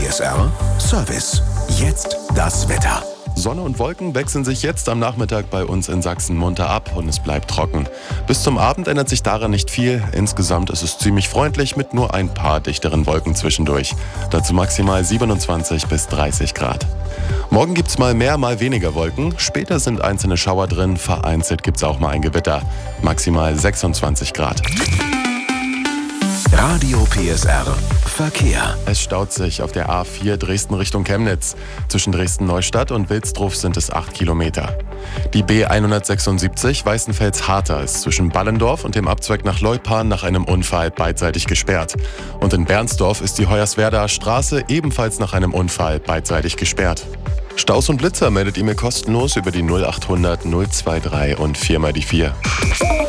PSR Service. Jetzt das Wetter. Sonne und Wolken wechseln sich jetzt am Nachmittag bei uns in Sachsen munter ab und es bleibt trocken. Bis zum Abend ändert sich daran nicht viel. Insgesamt ist es ziemlich freundlich mit nur ein paar dichteren Wolken zwischendurch. Dazu maximal 27 bis 30 Grad. Morgen gibt's mal mehr, mal weniger Wolken. Später sind einzelne Schauer drin. Vereinzelt gibt's auch mal ein Gewitter. Maximal 26 Grad. Radio PSR Verkehr. Es staut sich auf der A4 Dresden Richtung Chemnitz. Zwischen Dresden-Neustadt und Wilsdruf sind es 8 Kilometer. Die B176 Weißenfels-Harter ist zwischen Ballendorf und dem Abzweig nach Leupan nach einem Unfall beidseitig gesperrt. Und in Bernsdorf ist die Hoyerswerdaer Straße ebenfalls nach einem Unfall beidseitig gesperrt. Staus und Blitzer meldet ihr mir kostenlos über die 0800 023 und 4x4.